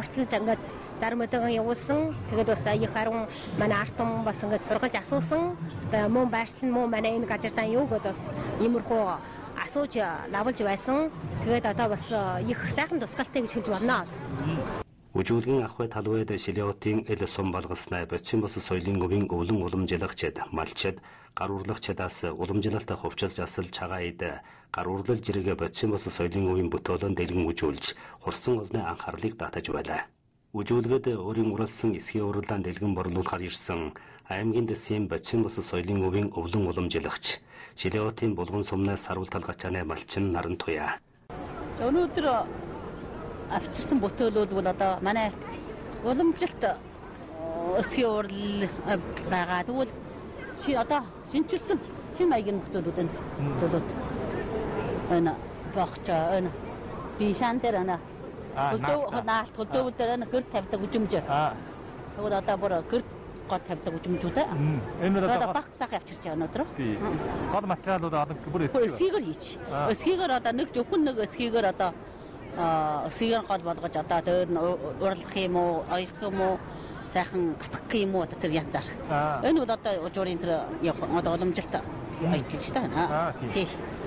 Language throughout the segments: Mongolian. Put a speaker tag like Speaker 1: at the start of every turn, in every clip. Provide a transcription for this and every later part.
Speaker 1: урьдчилж ингээд дармадаан явуулсан. Тэгээд бас ая харун манай артом бас ингээд сургаж асуусан. Мөн байршлан мөн манай энэ газартаа юу гэдэг бас иймэрхүү асууж лавлж байсан. Тэгээд одоо бас их сайхан тусгaalтай гэж хэлж байна.
Speaker 2: Үжүүлгийн ахуй талбайд Шилиотын эл сум балгаснаа Бочим бус соёлын өвийн өвлөн уламжлагчид, малчид, гар урлагчдаас уламжлалт хувьчилж асал цагаид гар урлал жиргээ Бочим бус соёлын өвийн бүтөөлөн дэлгэн үжүүлж хурсан олны анхаарлыг татаж байлаа. Үжүүлгэд өөрийн уралсан эсхийн уралдаан дэлгэн борлуулахар ирсэн аймгийн дэсийн Бочим бус соёлын өвийн өвлөн уламжлагч Шилиотын булган сумнаас сарвал талгачааны малчин наран туяа.
Speaker 3: Өнөөдөр авчирсан бүтээлүүд бол одоо манай уламжлалт эсхийн урал байгаа. Тэгвэл одоо шинчилсэн шин маягийн бүтээлүүд энэ төлөвт энэ багчаа энэ бишан дээр энэ хөдөө дээр энэ гэр тавьдаг үжимж. Тэгвэл одоо бүр гэр гот тавьдаг үжимжүүдээ. Энэ одоо багцаах авчирч байгаа өнөөдөр.
Speaker 4: Гол материалууд одоо бүр
Speaker 3: эсхийгээр хийч. Эсхийгээр одоо нэг зөвхөн нэг эсхийгээр одоо эсхийгээр гол болгож одоо тэр уралдах юм уу, ойлгох юм уу, сайхан гатгах юм уу тэр янтар. Энэ бол одоо журийн тэр одоо уламжлалт ажиллаж байна. Тий.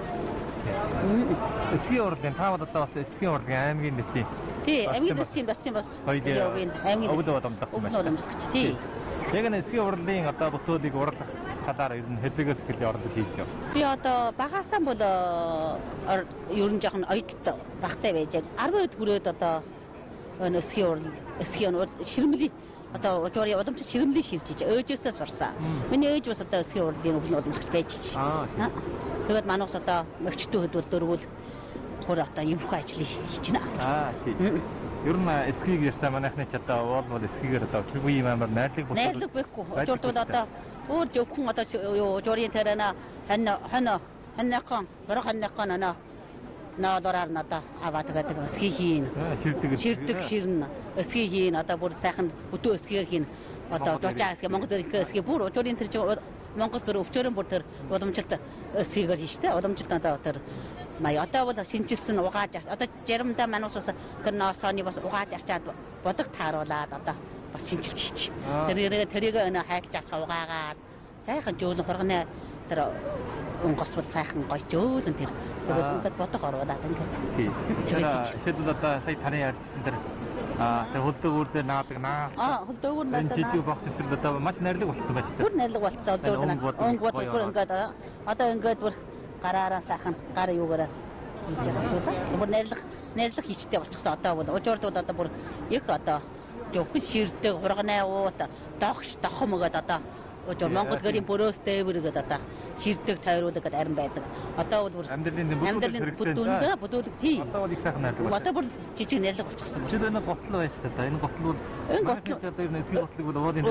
Speaker 4: Эсхийн урлагийн таавал одоо бас эсхийн урлагийн аймгийн дэсийн.
Speaker 3: Тий, аймгийн дэсийн бас тийм бас аймгийн уламжлагч. Тий.
Speaker 4: Яг нь эсхийн урлагийн одоо бүтээлийг урлах талаар ер нь хэдийгээс хэлээ оролдож хийж байна.
Speaker 3: Би одоо багасаа бол ер нь жоохон ойдолтой багтай байж байгаа. 10 хэд хүрээд одоо эсхийн ширмэлийн одоо журийн уламжлалт ширмэлийн ширж иж өөжөөсөө сурсан. Миний ээж бас одоо эсхийн урлагийн өвлөн уламжлагч байж иж. Тэгээд манайс одоо мөгчтөө хөдөл дөрвөл хөр одоо юм хөө ажил хийж байна.
Speaker 4: Тийм. Ер нь эсхийг ярьсан манайхны ч одоо уул эсхийгээр одоо үгүй юм амар найрлаг
Speaker 3: болсон. Найрлаг байхгүй. Журдууд одоо өөр зөвхөн одоо журийн тэрэнэ ханнахан наадораар надаа аваад гэдэг эсхий хийн. Ширдэг ширнэ. Эсхий хийн одоо бүр сайхан өдөө эсхийг хийн. Одоо журчаа эсхий Монгол эсхий бүр журийн тэр Монгол төр өвчөрөн бүр тэр уламжлалт эсхийгээр хийжтэй. Уламжлалт одоо тэр маяг одоо бол шинжилсэн угааж одоо жаримдаа манайс бас тэр ноосооны бас угааж арчаад бодог тааруулаад одоо бас шинжилж хийж. Тэрийг энэ хайгч авах угаагаад сайхан жөөлөн хоргоны тэр онгоц бол сайхан гоё жөөлөн тэр тэгээд бодог оруулаад ингээд.
Speaker 4: Тэд одоо сая таны ярьсан тэр тэр хөлдөөгөр дээр наадаг
Speaker 3: хөлдөөгөр наадаг.
Speaker 4: Энэ жижиг багц тэр одоо маш найрлаг болсон байж таа.
Speaker 3: Бүр найрлаг болсон одоо онгоц бүр ингээд одоо ингээд бүр гараараа сайхан гар юугаараа хийж байгаа. Бүр найрлах хийчтэй болчихсон. Одоо бол ужуурд бол одоо бүр их одоо зөвхөн ширдэг хурганы уут дохом гэдэг одоо ужуур Монгол гэрийн бүрөөс дээвэргээд одоо ширдэг тойруулдаг арин байдаг. Одоо бол бүр амьдралын бүтүүлэг тий.
Speaker 4: Одоо бол их сайхан найрлаг.
Speaker 3: Одоо бүр жижиг найрлаг болчихсон.
Speaker 4: Чи энэ готлоо байж таа. Энэ готлол одоо энэ эсхий готлыг бол уудын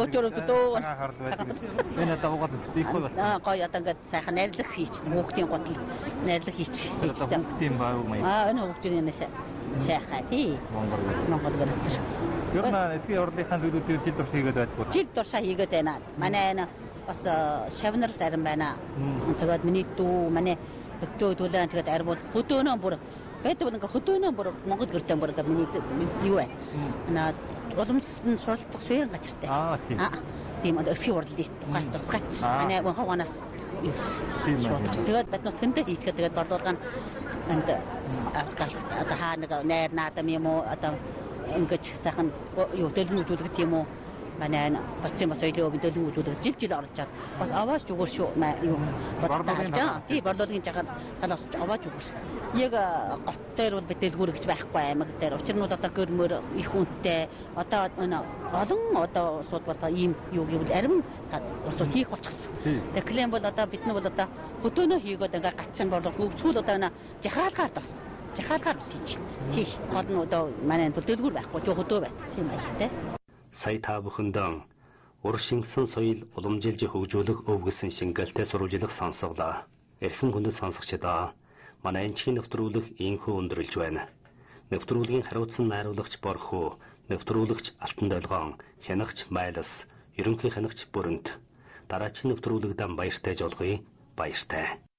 Speaker 4: энэ одоо угаад их гоё байна.
Speaker 3: Гоё одоо ингээд сайхан найрлаг хийч. Хүүхдийн готл найрлаг хийч.
Speaker 4: Одоо хүүхдийн баа уу маяг.
Speaker 3: Энэ хүүхдийн нэшээ. Сайхан тий. Монгол гэрээ.
Speaker 4: Ер нь эсхий урлагийн зүйлүүдийг жил турш хийгээд байдаг.
Speaker 3: Жил туршаа хийгээд байна. Манай энэ бас шавнар зарим байна. Тэгээд миний дүү манай өтөө төлөө тэгээд арбул хөдөөнөө бүр байдаг нэг хөдөөнөө бүр Монгол гэртээ бүр миний юу вэ? Наа уламжлалт суралцах суурин газартай.
Speaker 4: Тийм.
Speaker 3: Тийм эсхий урлагийн тухай тусгай. Манай хавганаас тэгээд батнаас тэмдэг хийхэд тэгээд борлуулгын энд одоо хаа нэг найр наадам юм уу одоо ингэж сайхан юу дэлгэн үзүүлэх юм уу манай Бочим бас соёлын өвийн дэлгэн үзүүлэх жил оролцоод бас аваач зүгээр шүү юу бодлоо тий борлуулгын жагаар талаас аваач зүгээр яг гот дээр бол бид дэлгүүр гэж байхгүй аймаг дээр учир нь одоо гөрмөр их үнэтэй одоо олон одоо сууд бол ийм юу гэвэл арим усууд хийх болчихсон. Тэгэхээр бол одоо бид нар бол одоо хөдөөнөө хийгээд ингээ гацсан борлуулах хөвцгөл одоо жахаалгаар тас жахаалгаар хийж тий гол нь одоо манай дэлгүүр байхгүй жоо хөдөө байна тийм байхтай.
Speaker 2: Сая та бүхэндээ уршингсан соёл уламжилж хөгжүүлэх өв гэсэн шингэлтэй сурвалжлах сонсголоо. Эрхэм хүндэт сонсогчдоо манай энэчийн нэвтрүүлэг инхүү өндөрлж байна. Нэвтрүүлгийн хариуцсан найруулагч Борхоо, нэвтрүүлэгч Алтан Долгоон, хянагч Майлас, ерөнхий хянагч Бүрэнт. Дараагийн нэвтрүүлэгдээ баяртай жолгоё. Баяртай.